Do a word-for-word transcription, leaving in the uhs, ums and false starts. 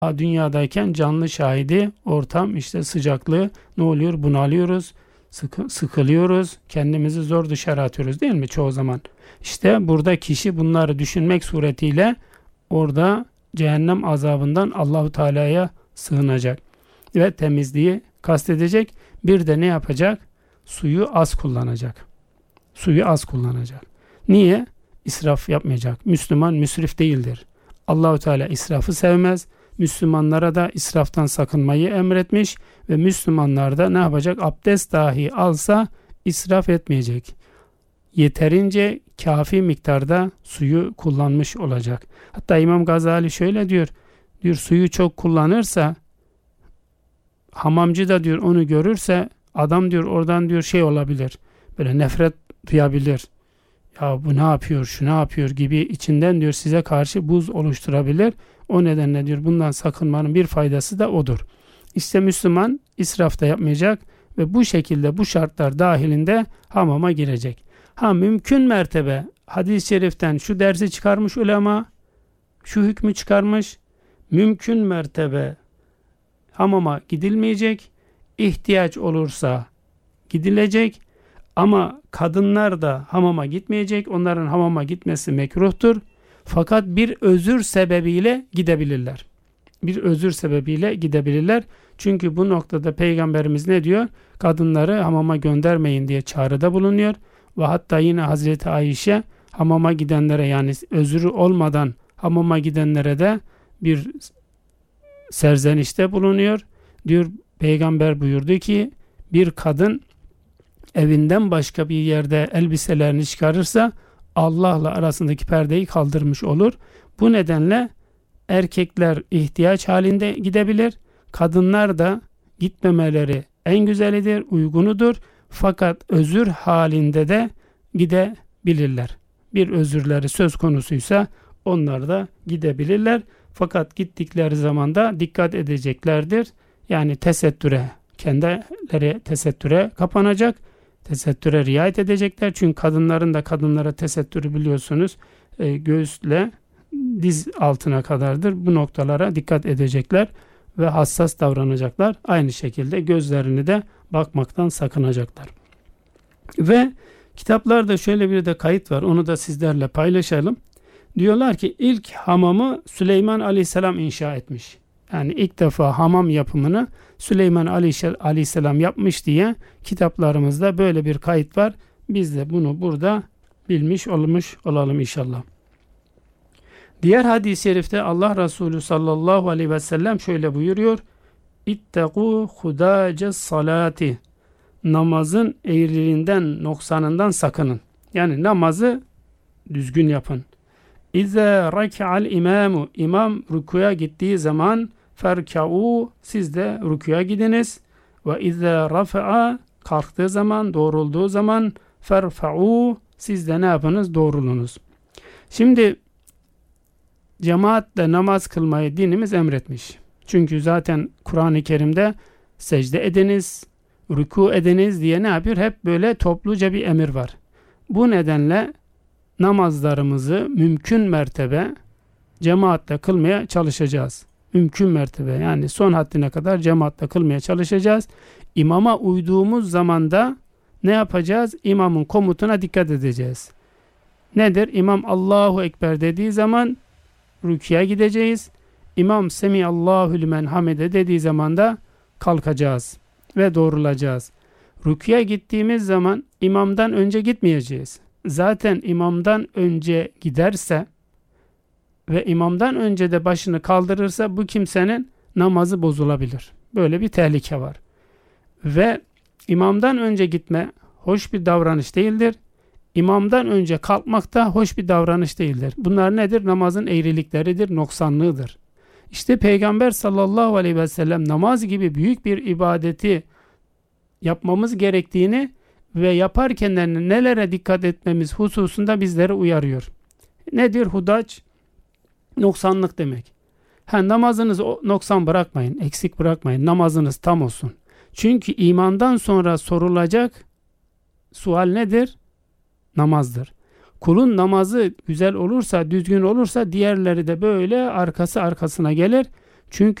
dünyadayken canlı şahidi, ortam, işte sıcaklığı, ne oluyor? Bunalıyoruz, sıkı, sıkılıyoruz, kendimizi zor dışarı atıyoruz değil mi çoğu zaman? İşte burada kişi bunları düşünmek suretiyle orada cehennem azabından Allahu Teala'ya sığınacak ve temizliği kastedecek. Bir de ne yapacak? Suyu az kullanacak. Suyu az kullanacak. Niye? İsraf yapmayacak. Müslüman müsrif değildir. Allahu Teala israfı sevmez. Müslümanlara da israftan sakınmayı emretmiş ve Müslümanlar da ne yapacak? Abdest dahi alsa israf etmeyecek. Yeterince kafi miktarda suyu kullanmış olacak. Hatta İmam Gazali şöyle diyor. Diyor suyu çok kullanırsa, hamamcı da diyor onu görürse, adam diyor oradan diyor şey olabilir. Böyle nefret duyabilir. Ya bu ne yapıyor, şu ne yapıyor gibi içinden diyor size karşı buz oluşturabilir. O nedenle diyor bundan sakınmanın bir faydası da odur. İşte Müslüman israf da yapmayacak ve bu şekilde bu şartlar dahilinde hamama girecek. Ha mümkün mertebe hadis-i şeriften şu dersi çıkarmış ulema, şu hükmü çıkarmış. Mümkün mertebe hamama gidilmeyecek. İhtiyaç olursa gidilecek. Ama kadınlar da hamama gitmeyecek. Onların hamama gitmesi mekruhtur. Fakat bir özür sebebiyle gidebilirler. Bir özür sebebiyle gidebilirler. Çünkü bu noktada Peygamberimiz ne diyor? Kadınları hamama göndermeyin diye çağrıda bulunuyor. Ve hatta yine Hazreti Ayşe hamama gidenlere, yani özrü olmadan hamama gidenlere de bir serzenişte bulunuyor. Diyor Peygamber buyurdu ki bir kadın evinden başka bir yerde elbiselerini çıkarırsa Allah'la arasındaki perdeyi kaldırmış olur. Bu nedenle erkekler ihtiyaç halinde gidebilir. Kadınlar da gitmemeleri en güzelidir, uygunudur. Fakat özür halinde de gidebilirler. Bir özürleri söz konusuysa onlar da gidebilirler. Fakat gittikleri zaman da dikkat edeceklerdir. Yani tesettüre, kendileri tesettüre kapanacak. Tesettüre riayet edecekler. Çünkü kadınların da kadınlara tesettürü biliyorsunuz e, göğüsle diz altına kadardır. Bu noktalara dikkat edecekler ve hassas davranacaklar. Aynı şekilde gözlerini de bakmaktan sakınacaklar. Ve kitaplarda şöyle bir de kayıt var. Onu da sizlerle paylaşalım. Diyorlar ki ilk hamamı Süleyman Aleyhisselam inşa etmiş. Yani ilk defa hamam yapımını Süleyman Aleyhisselam yapmış diye kitaplarımızda böyle bir kayıt var. Biz de bunu burada bilmiş olmuş olalım inşallah. Diğer hadis-i şerifte Allah Resulü sallallahu aleyhi ve sellem şöyle buyuruyor. İttegû hudâce salati. Namazın eğriliğinden, noksanından sakının. Yani namazı düzgün yapın. İzâ rak'al imâmu. İmam rükuya gittiği zaman ferkâ'û. Siz de rükuya gidiniz. Ve izâ rafa'a. Kalktığı zaman, doğrulduğu zaman ferfa'û. Siz de ne yapınız? Doğrulunuz. Şimdi cemaatle namaz kılmayı dinimiz emretmiş. Çünkü zaten Kur'an-ı Kerim'de secde ediniz, rükû ediniz diye ne yapıyor? Hep böyle topluca bir emir var. Bu nedenle namazlarımızı mümkün mertebe cemaatle kılmaya çalışacağız. Mümkün mertebe, yani son haddine kadar cemaatle kılmaya çalışacağız. İmama uyduğumuz zaman da ne yapacağız? İmamın komutuna dikkat edeceğiz. Nedir? İmam Allahu Ekber dediği zaman rükûya gideceğiz. İmam Semiallahu limen hamide dediği zaman da kalkacağız ve doğrulacağız. Rükûya gittiğimiz zaman imamdan önce gitmeyeceğiz. Zaten imamdan önce giderse ve imamdan önce de başını kaldırırsa bu kimsenin namazı bozulabilir. Böyle bir tehlike var. Ve imamdan önce gitme hoş bir davranış değildir. İmamdan önce kalkmak da hoş bir davranış değildir. Bunlar nedir? Namazın eğrilikleridir, noksanlığıdır. İşte Peygamber sallallahu aleyhi ve sellem namaz gibi büyük bir ibadeti yapmamız gerektiğini ve yaparken nelere dikkat etmemiz hususunda bizleri uyarıyor. Nedir hudaç? Noksanlık demek. Ha, namazınızı noksan bırakmayın, eksik bırakmayın. Namazınız tam olsun. Çünkü imandan sonra sorulacak sual nedir? Namazdır. Kulun namazı güzel olursa, düzgün olursa diğerleri de böyle arkası arkasına gelir. Çünkü